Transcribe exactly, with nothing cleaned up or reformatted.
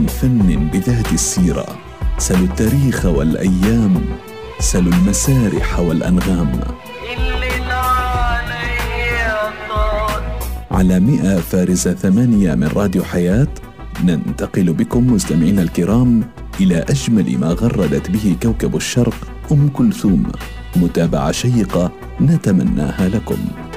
فن بذات السيرة، سلوا التاريخ والأيام، سلوا المسارح والأنغام. على مئة فارزة ثمانية من راديو حياة ننتقل بكم مستمعينا الكرام إلى أجمل ما غردت به كوكب الشرق أم كلثوم، متابعة شيقة نتمناها لكم.